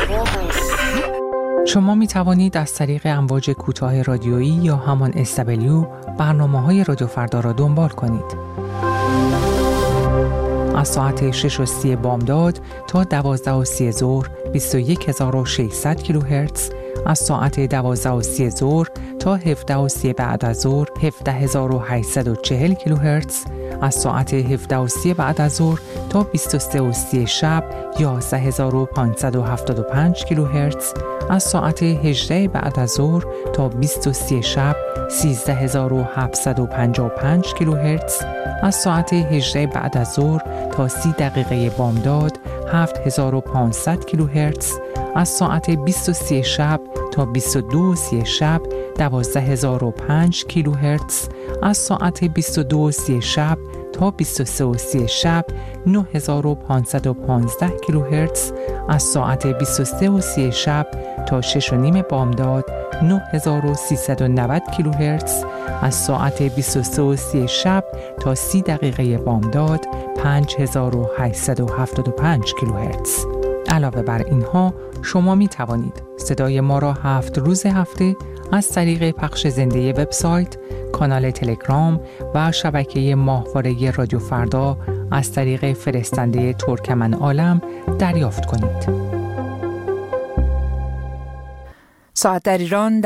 شما می توانید از طریق امواج کوتاه رادیویی یا همان SW برنامه‌های رادیو فردا را دنبال کنید. از ساعت 6:30 بامداد تا 12:30 ظهر 21600 کیلوهرتز، از ساعت 12:30 ظهر تا 17:30 بعد از ظهر 17840 کیلوهرتز، از ساعت 17:30 بعد از ظهر تا 23:30 شب 11575 کیلوهرتز، از ساعت 18 بعد از ظهر تا 20:30 شب 13755 کیلوهرتز، از ساعت 18 بعد از ظهر تا 30 دقیقه بامداد 7500 کیلوهرتز، از ساعت 20:30 شب تا 22:30 شب 12005 کیلوهرتز، از ساعت 22:30 شب تا 23:30 شب 9515 کیلوهرتز، از ساعت 23:30 شب تا 6:30 بامداد 9390 کیلوهرتز، از ساعت 23:30 شب تا 30 دقیقه بامداد 5875 کیلوهرتز. علاوه بر اینها شما می توانید صدای ما را 7 روز هفته از طریق پخش زنده وبسایت، کانال تلگرام و شبکه ماهواره رادیو فردا از طریق فرستنده ترکمن عالم دریافت کنید. ساعت در ایران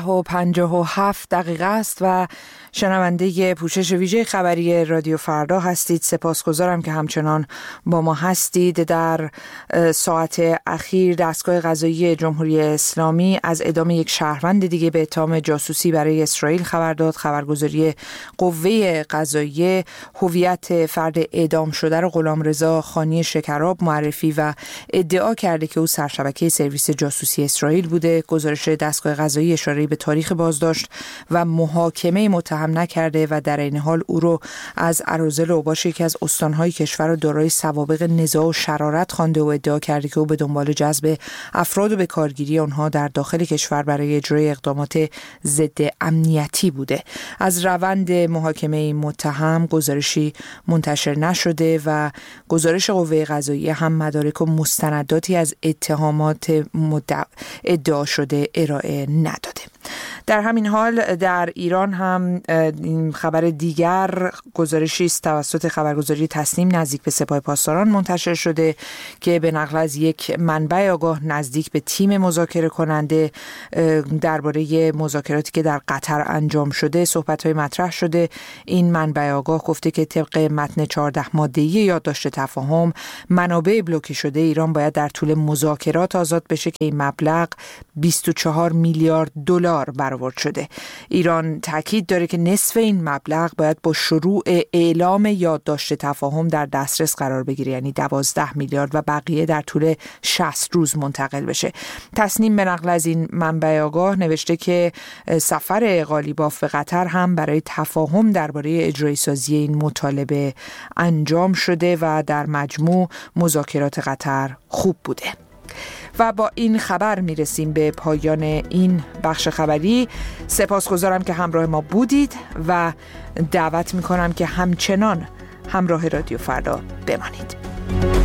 12:57 است و شنونده پوشش ویژه خبری رادیو فردا هستید. سپاسگزارم که همچنان با ما هستید. در ساعت اخیر دستگاه قضایی جمهوری اسلامی از اعدام یک شهروند دیگه به اتهام جاسوسی برای اسرائیل خبر داد. خبرگزاری قوه قضاییه هویت فرد اعدام شده را غلامرضا خانی شکراب معرفی و ادعا کرده که او سرشبکه سرویس جاسوسی اسرائیل بوده. گزارش دستگاه قضایی اشاره به تاریخ بازداشت و محاکمه متهم نکرده و در این حال او رو از اراذل اوباش یکی از استانهای کشور دارای سوابق نزاع و شرارت خوانده و ادعا کرده که او به دنبال جذب افراد و به کارگیری آنها در داخل کشور برای اجرای اقدامات ضد امنیتی بوده. از روند محاکمه این متهم گزارشی منتشر نشده و گزارش قوه قضاییه هم مدارک و مستنداتی از اتهامات ادعا شده ارائه نداده. در همین حال در ایران هم خبر دیگر گزارشی است توسط خبرگزاری تصنیم نزدیک به سپاه پاسداران منتشر شده که به نقل از یک منبع آگاه نزدیک به تیم مذاکره کننده درباره مذاکراتی که در قطر انجام شده صحبت‌های مطرح شده. این منبع آگاه گفته که طبق متن 14 ماده‌ای یادداشت تفاهم منابع بلوکه شده ایران باید در طول مذاکرات آزاد بشه که این مبلغ 24 میلیارد دلار برآورد شده. ایران تاکید داره که نصف این مبلغ باید با شروع اعلام یادداشت تفاهم در دسترس قرار بگیره، یعنی 12 میلیارد و بقیه در طول 60 روز منتقل بشه. تصنیم به نقل از این منبع آگاه نوشته که سفر قالیباف به قطر هم برای تفاهم درباره اجرایی سازی این مطالبه انجام شده و در مجموع مذاکرات قطر خوب بوده. و با این خبر میرسیم به پایان این بخش خبری. سپاسگزارم که همراه ما بودید و دعوت میکنم که همچنان همراه رادیو فردا بمانید.